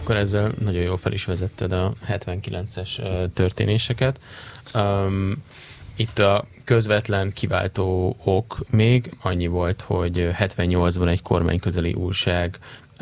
Akkor ezzel nagyon jól fel is vezetted a 79-es történéseket. Itt a közvetlen kiváltó ok még annyi volt, hogy 78-ban egy kormányközeli újság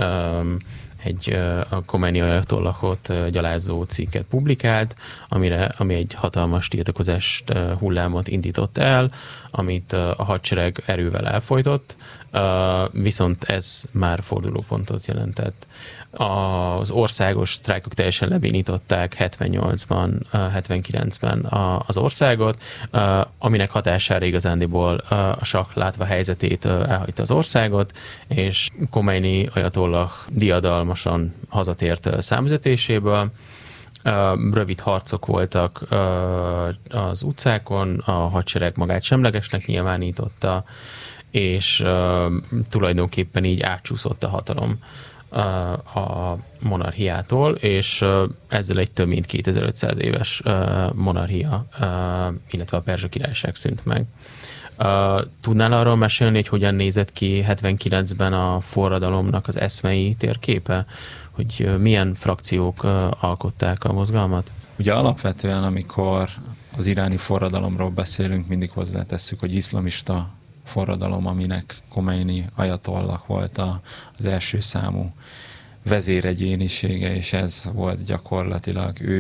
a Khomeini ajatollahot gyalázó cikket publikált, ami egy hatalmas tiltakozást hullámot indított el, amit a hadsereg erővel elfojtott, viszont ez már fordulópontot jelentett. Az országos sztrájkok teljesen lebénították 78-ban, 79-ben az országot, aminek hatására igazándiból a sakk látva helyzetét elhagyta az országot, és Khomeini ajatollah diadalmasan hazatért számüzetéséből. Rövid harcok voltak az utcákon, a hadsereg magát semlegesnek nyilvánította, és tulajdonképpen így átcsúszott a hatalom a monarchiától, és ezzel egy több mint 2500 éves monarchia, illetve a Perzsa Királyság szűnt meg. Tudnál arról mesélni, hogy hogyan nézett ki 79-ben a forradalomnak az eszmei térképe? Hogy milyen frakciók alkották a mozgalmat? Ugye alapvetően, amikor az iráni forradalomról beszélünk, mindig hozzátesszük, hogy iszlamista forradalom, aminek Khomeini ajatollah volt az első számú vezéregyénisége, és ez volt gyakorlatilag ő